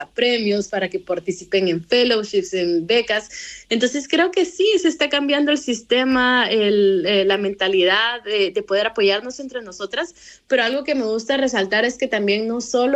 premios, para que participen en fellowships, en becas. Entonces creo que sí, se está cambiando el sistema, la mentalidad de poder apoyarnos entre nosotras, pero algo que me gusta resaltar es que también no solo